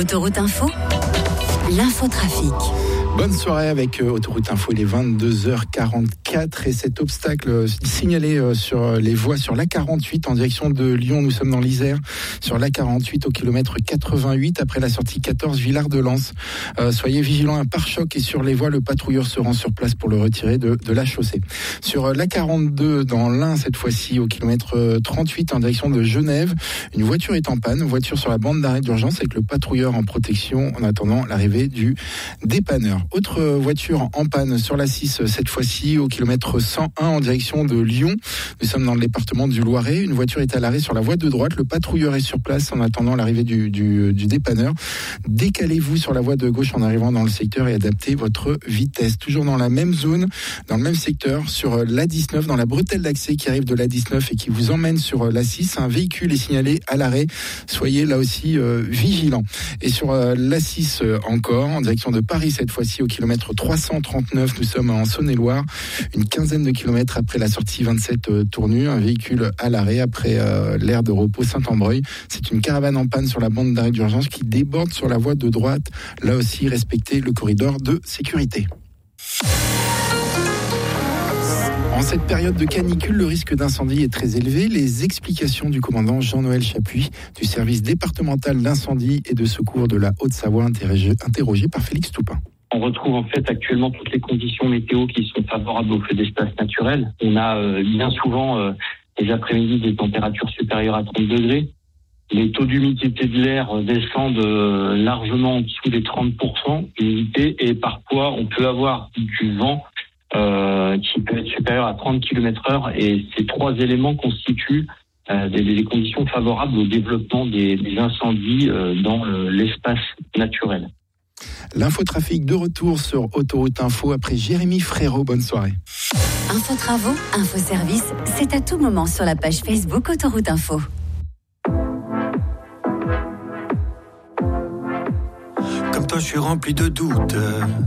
Autoroute Info, l'infotrafic. Bonne soirée avec Autoroute Info, il est 22h44 et cet obstacle signalé sur les voies sur l'A48 en direction de Lyon. Nous sommes dans l'Isère, sur l'A48 au kilomètre 88 après la sortie 14 Villard-de-Lans. Soyez vigilants, un pare-choc est sur les voies, le patrouilleur se rend sur place pour le retirer de la chaussée. Sur l'A42 dans l'Ain cette fois-ci au kilomètre 38 en direction de Genève, une voiture est en panne, une voiture sur la bande d'arrêt d'urgence avec le patrouilleur en protection en attendant l'arrivée du dépanneur. Autre voiture en panne sur la 6, cette fois-ci au kilomètre 101 en direction de Lyon. Nous sommes dans le département du Loiret. Une voiture est à l'arrêt sur la voie de droite. Le patrouilleur est sur place en attendant l'arrivée du dépanneur. Décalez-vous sur la voie de gauche en arrivant dans le secteur et adaptez votre vitesse. Toujours dans la même zone, dans le même secteur, sur l'A19, dans la bretelle d'accès qui arrive de l'A19 et qui vous emmène sur l'A6. Un véhicule est signalé à l'arrêt. Soyez là aussi vigilants. Et sur l'A6 encore, en direction de Paris cette fois-ci, au kilomètre 339, nous sommes en Saône-et-Loire, une quinzaine de kilomètres après la sortie 27 Tournu, un véhicule à l'arrêt après l'aire de repos Saint-Ambreuil. C'est une caravane en panne sur la bande d'arrêt d'urgence qui déborde sur la voie de droite. Là aussi, respectez le corridor de sécurité. En cette période de canicule, le risque d'incendie est très élevé. Les explications du commandant Jean-Noël Chapuis du service départemental d'incendie et de secours de la Haute-Savoie, interrogé par Félix Toupin. On retrouve en fait actuellement toutes les conditions météo qui sont favorables aux feux d'espace naturels. On a bien souvent les après-midi des températures supérieures à 30 degrés. Les taux d'humidité de l'air descendent largement en dessous des 30% d'humidité et parfois on peut avoir du vent qui peut être supérieur à 30 km/h et ces trois éléments constituent des conditions favorables au développement des incendies dans l'espace naturel. L'infotrafic de retour sur Autoroute Info après Jérémy Frérot. Bonne soirée. Infotravaux, infoservice, c'est à tout moment sur la page Facebook Autoroute Info. Comme toi, je suis rempli de doutes.